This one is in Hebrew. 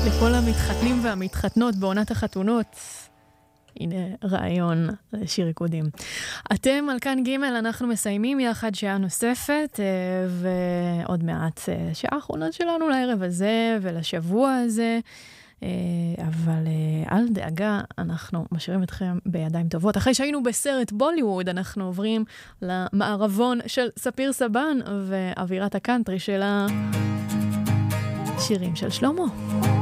לכל המתחתנים והמתחתנות בעונת החתונות. הנה רעיון לשיר ריקודים. אתם על כאן ג', אנחנו מסיימים יחד שעה נוספת, ועוד מעט שעה האחרונה שלנו לערב הזה ולשבוע הזה. אבל אל דאגה, אנחנו משאירים אתכם בידיים טובות. אחרי שהיינו בסרט בוליווד, אנחנו עוברים למערבון של ספיר סבן ואווירת הקאנטרי של השירים של שלמה.